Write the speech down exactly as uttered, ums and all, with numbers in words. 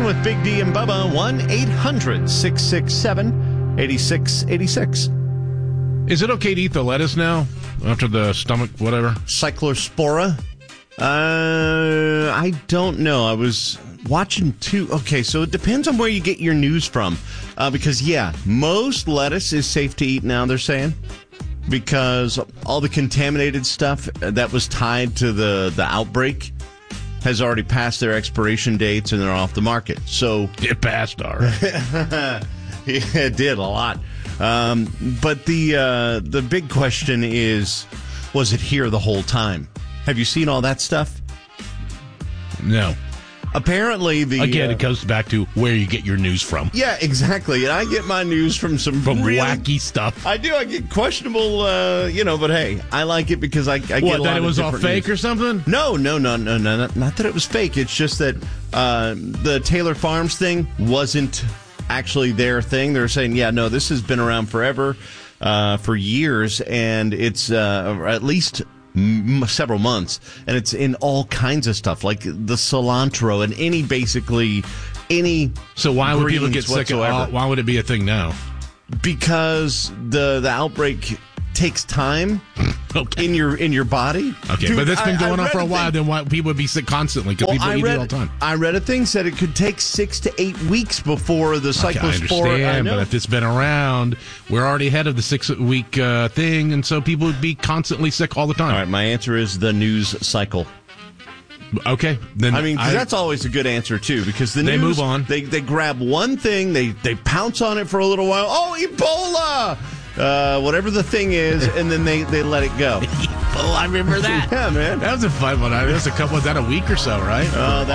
with Big D and Bubba. one eight hundred six six seven eight six eight six. Is it okay to eat the lettuce now after the stomach, whatever? Cyclospora? Uh, I don't know. I was watching two. Okay, so it depends on where you get your news from. Uh, because, yeah, most lettuce is safe to eat now, they're saying. Because all the contaminated stuff that was tied to the, the outbreak has already passed their expiration dates and they're off the market. So it passed, all right. Yeah, it did a lot. Um, but the uh, the big question is, was it here the whole time? Have you seen all that stuff? No. Apparently, the again, uh, it goes back to where you get your news from. Yeah, exactly. And I get my news from some from really, wacky stuff. I do. I get questionable, uh, you know. But hey, I like it because I, I get what, a lot that it of was all fake news. or something? No, no, no, no, no. Not, not that it was fake. It's just that uh, the Taylor Farms thing wasn't actually their thing. They're saying, yeah, no, this has been around forever, uh, for years, and it's uh, at least m- several months, and it's in all kinds of stuff, like the cilantro and any, basically, any So why would people get sick of whatsoever. all, why would it be a thing now? Because the the outbreak takes time okay. in your in your body. Okay, Dude, but that's been I- going I on for a read while. thing- Then why people would be sick constantly because Well, people I eat read, it all the time. I read a thing said it could take six to eight weeks before the Okay, I cyclospora. understand, I know. but if it's been around, we're already ahead of the six-week uh, thing, and so people would be constantly sick all the time. All right, my answer is the news cycle. Okay, then I mean, 'cause I, that's always a good answer too. Because the They news, move on. They they grab one thing, they they pounce on it for a little while. Oh, Ebola, uh, whatever the thing is, and then they, they let it go. oh, I remember that. Yeah, man. That was a fun one. I mean, that was a couple. Was that a week or so, right? Uh, that